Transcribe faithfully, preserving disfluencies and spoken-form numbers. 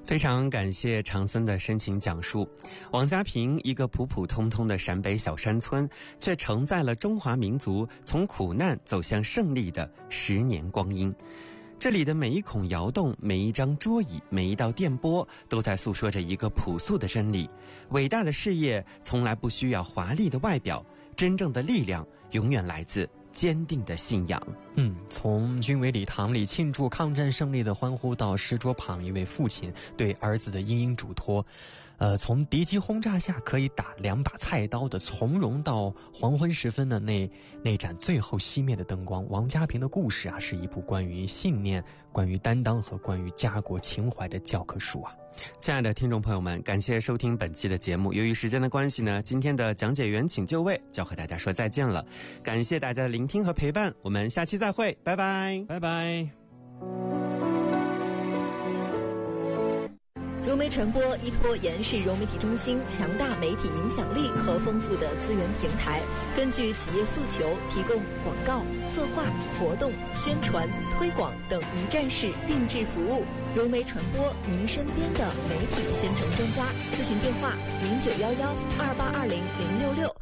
非常感谢长森的深情讲述。王家坪一个普普通通的陕北小山村，却承载了中华民族从苦难走向胜利的十年光阴。这里的每一孔窑洞，每一张桌椅，每一道电波，都在诉说着一个朴素的真理：伟大的事业从来不需要华丽的外表，真正的力量永远来自坚定的信仰。 嗯，从军委礼堂里庆祝抗战胜利的欢呼，到石桌旁一位父亲对儿子的殷殷嘱托，呃，从敌机轰炸下可以打两把菜刀的从容，到黄昏时分的那那盏最后熄灭的灯光。王家坪的故事啊，是一部关于信念、关于担当和关于家国情怀的教科书啊。 亲爱的听众朋友们，感谢收听本期的节目。由于时间的关系呢，今天的讲解员请就位就要和大家说再见了。感谢大家的聆听和陪伴，我们下期再会，拜拜， 拜拜。 融媒传播依托延世融媒体中心强大媒体影响力和丰富的资源平台，根据企业诉求提供广告、策划、活动、宣传、推广等一站式定制服务。融媒传播，您身边的媒体宣传专家。咨询电话：零九幺幺二八二零零六六。